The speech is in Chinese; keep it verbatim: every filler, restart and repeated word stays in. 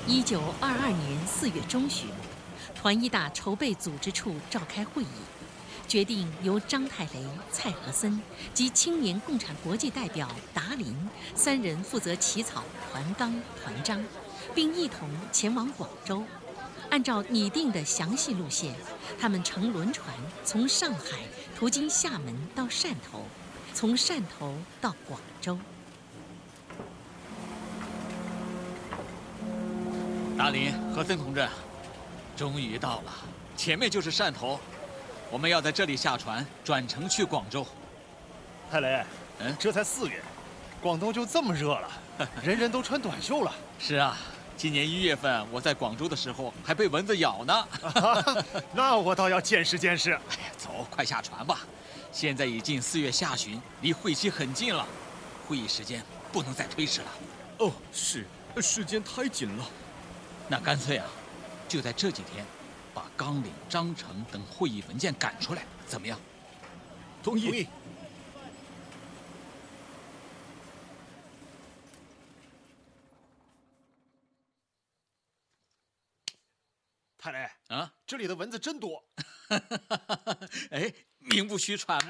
一九二二年四月中旬，团一大筹备组织处召开会议，决定由张太雷、蔡和森及青年共产国际代表达林三人负责起草团纲、团章，并一同前往广州。按照拟定的详细路线，他们乘轮船从上海途经厦门到汕头，从汕头到广州。 达林、和森同志，终于到了，前面就是汕头，我们要在这里下船，转乘去广州。 太雷， 嗯， 这才四月，广东就这么热了，人人都穿短袖了。 是啊，今年一月份我在广州的时候还被蚊子咬呢。 那我倒要见识见识。 哎呀，走，快下船吧！现在已近四月下旬，离会期很近了，会议时间不能再推迟了。 哦，是，时间太紧了。 那干脆啊，就在这几天，把纲领、章程等会议文件赶出来，怎么样？ 同意。 同意。太雷啊， 这里的蚊子真多。 哎，名不虚传。